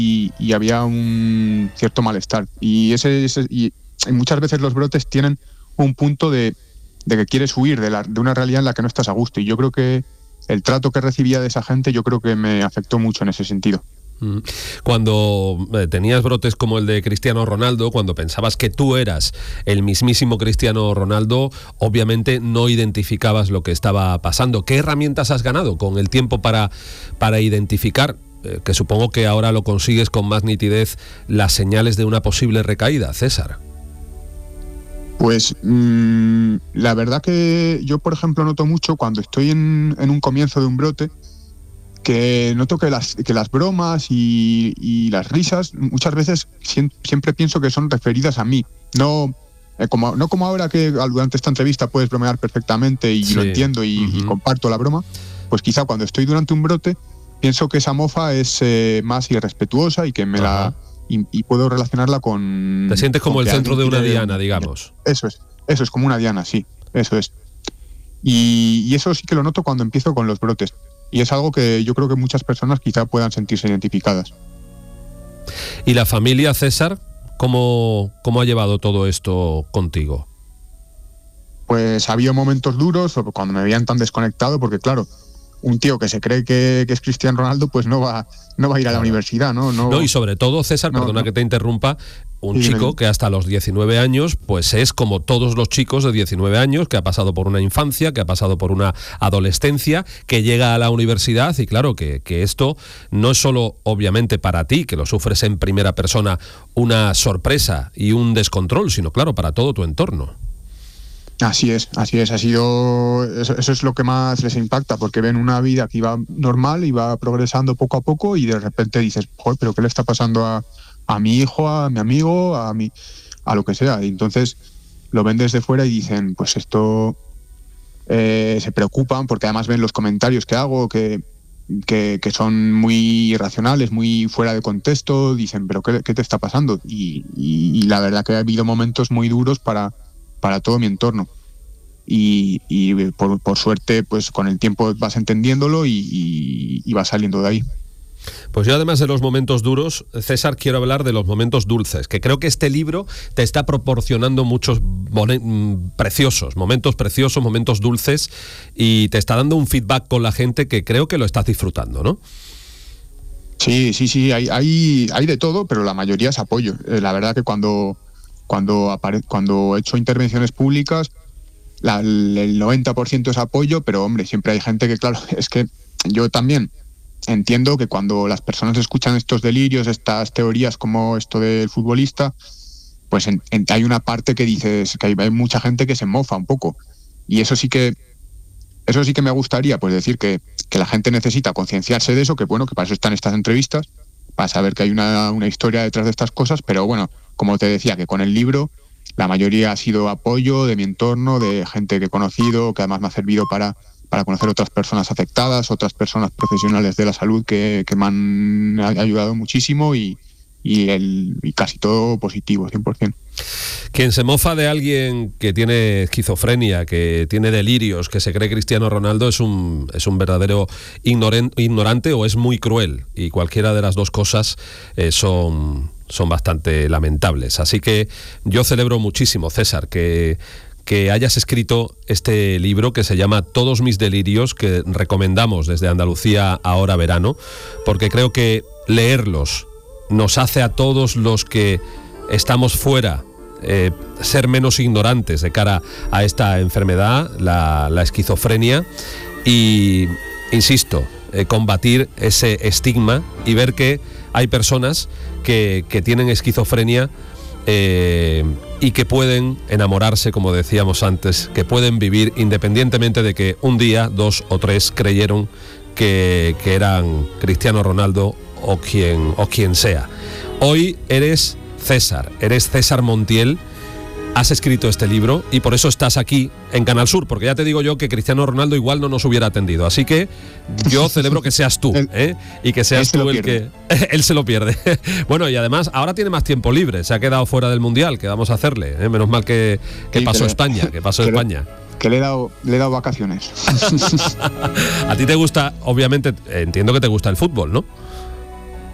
y había un cierto malestar. Y muchas veces los brotes tienen un punto de que quieres huir de una realidad en la que no estás a gusto. Y yo creo que el trato que recibía de esa gente, yo creo que me afectó mucho en ese sentido. Cuando tenías brotes como el de Cristiano Ronaldo, cuando pensabas que tú eras el mismísimo Cristiano Ronaldo, obviamente no identificabas lo que estaba pasando. ¿Qué herramientas has ganado con el tiempo para identificar, que supongo que ahora lo consigues con más nitidez, las señales de una posible recaída, César? Pues la verdad que yo, por ejemplo, noto mucho cuando estoy en un comienzo de un brote, que noto que las bromas y las risas muchas veces siempre pienso que son referidas a mí. No como ahora que durante esta entrevista puedes bromear perfectamente y lo entiendo y comparto la broma, pues quizá cuando estoy durante un brote pienso que esa mofa es más irrespetuosa y que me y puedo relacionarla con... Te sientes como el centro de una diana, digamos. Eso es como una diana, sí, eso es. Y eso sí que lo noto cuando empiezo con los brotes. Y es algo que yo creo que muchas personas quizá puedan sentirse identificadas. ¿Y la familia, César? ¿Cómo ha llevado todo esto contigo? Pues ha habido momentos duros cuando me veían tan desconectado, porque claro, un tío que se cree que es Cristiano Ronaldo, pues no va a ir a la universidad, ¿no? No, y sobre todo, César, perdona que te interrumpa, un chico que hasta los 19 años, pues es como todos los chicos de 19 años, que ha pasado por una infancia, que ha pasado por una adolescencia, que llega a la universidad, y claro, que esto no es solo, obviamente, para ti, que lo sufres en primera persona, una sorpresa y un descontrol, sino claro, para todo tu entorno. Así es, eso es lo que más les impacta, porque ven una vida que iba normal, iba progresando poco a poco y de repente dices, joder, pero ¿qué le está pasando a mi hijo, a mi amigo, a lo que sea? Y entonces lo ven desde fuera y dicen, pues esto se preocupan, porque además ven los comentarios que hago, que son muy irracionales, muy fuera de contexto, dicen, pero ¿qué te está pasando? Y la verdad que ha habido momentos muy duros para todo mi entorno. Y por suerte, pues con el tiempo vas entendiéndolo y vas saliendo de ahí. Pues yo, además de los momentos duros, César, quiero hablar de los momentos dulces, que creo que este libro te está proporcionando muchos momentos preciosos, momentos dulces, y te está dando un feedback con la gente que creo que lo estás disfrutando, ¿no? Sí, hay de todo, pero la mayoría es apoyo. La verdad que cuando he hecho intervenciones públicas, el 90% es apoyo, pero hombre, siempre hay gente que, claro, es que yo también entiendo que cuando las personas escuchan estos delirios, estas teorías como esto del futbolista, pues hay una parte que dices que hay mucha gente que se mofa un poco. Y eso sí que me gustaría, pues decir que la gente necesita concienciarse de eso, que bueno, que para eso están estas entrevistas, para saber que hay una historia detrás de estas cosas, pero bueno, como te decía, que con el libro la mayoría ha sido apoyo de mi entorno, de gente que he conocido, que además me ha servido para conocer otras personas afectadas, otras personas profesionales de la salud que me han ayudado muchísimo y casi todo positivo, 100%. Quien se mofa de alguien que tiene esquizofrenia, que tiene delirios, que se cree Cristiano Ronaldo, es un verdadero ignorante o es muy cruel, y cualquiera de las dos cosas son bastante lamentables. Así que yo celebro muchísimo, César, que hayas escrito este libro que se llama Todos mis delirios, que recomendamos desde Andalucía Ahora Verano, porque creo que leerlos nos hace a todos los que estamos fuera ser menos ignorantes de cara a esta enfermedad, la esquizofrenia, y, insisto, combatir ese estigma y ver que hay personas que tienen esquizofrenia y que pueden enamorarse, como decíamos antes, que pueden vivir independientemente de que un día 2 o 3 creyeron que eran Cristiano Ronaldo o quien sea. Hoy eres César Montiel, has escrito este libro y por eso estás aquí en Canal Sur, porque ya te digo yo que Cristiano Ronaldo igual no nos hubiera atendido, así que yo celebro que seas tú, y que seas tú el que... Él se lo pierde. Bueno, y además ahora tiene más tiempo libre, se ha quedado fuera del Mundial, ¿qué vamos a hacerle? Menos mal que pasó España, que le he dado vacaciones. A ti te gusta, obviamente, entiendo que te gusta el fútbol, ¿no?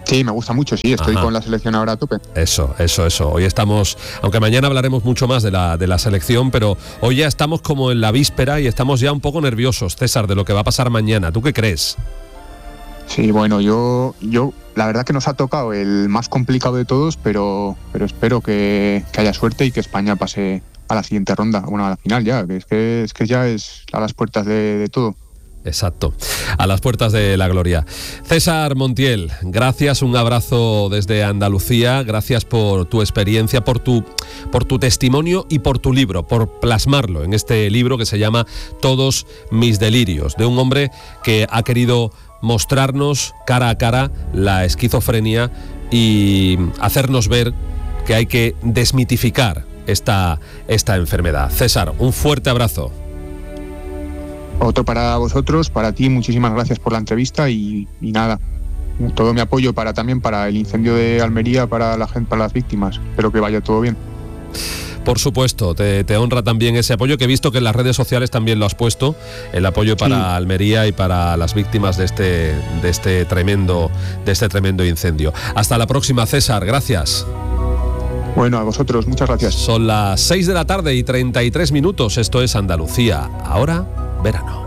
Sí, me gusta mucho, sí, estoy con la selección ahora a tope. Eso. Hoy estamos, aunque mañana hablaremos mucho más de la selección, pero hoy ya estamos como en la víspera y estamos ya un poco nerviosos, César, de lo que va a pasar mañana. ¿Tú qué crees? Sí, bueno, yo la verdad que nos ha tocado el más complicado de todos, pero espero que haya suerte y que España pase a la siguiente ronda, bueno, a la final ya, que es que ya es a las puertas de todo. Exacto, a las puertas de la gloria. César Montiel, gracias, un abrazo desde Andalucía, gracias por tu experiencia, por tu testimonio y por tu libro, por plasmarlo en este libro que se llama Todos mis delirios, de un hombre que ha querido mostrarnos cara a cara la esquizofrenia y hacernos ver que hay que desmitificar esta enfermedad. César, un fuerte abrazo. Otro para vosotros, para ti, muchísimas gracias por la entrevista y nada, todo mi apoyo también para el incendio de Almería, para la gente, para las víctimas. Espero que vaya todo bien. Por supuesto, te honra también ese apoyo, que he visto que en las redes sociales también lo has puesto, el apoyo para Almería y para las víctimas de este tremendo incendio. Hasta la próxima, César, gracias. Bueno, a vosotros, muchas gracias. Son las 6 de la tarde y 33 minutos, esto es Andalucía, ahora verano.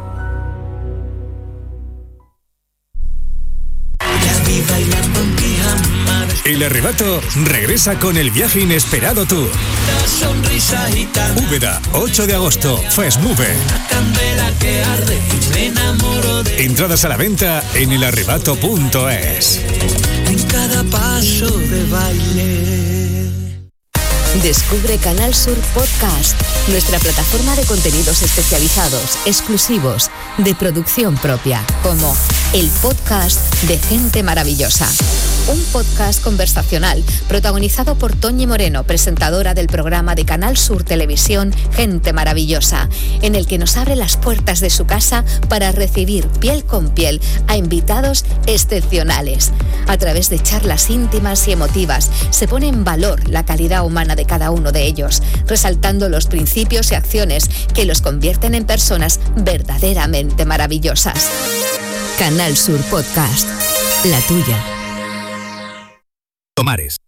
El Arrebato regresa con el viaje inesperado tour. Úbeda, 8 de agosto, Fast Move. Entradas a la venta en elarrebato.es. En cada paso de baile. Descubre Canal Sur Podcast, nuestra plataforma de contenidos especializados, exclusivos, de producción propia, como el podcast de Gente Maravillosa. Un podcast conversacional protagonizado por Toñi Moreno, presentadora del programa de Canal Sur Televisión Gente Maravillosa, en el que nos abre las puertas de su casa para recibir piel con piel a invitados excepcionales. A través de charlas íntimas y emotivas se pone en valor la calidad humana de cada uno de ellos, resaltando los principios y acciones que los convierten en personas verdaderamente maravillosas. Canal Sur Podcast, la tuya. Tomares.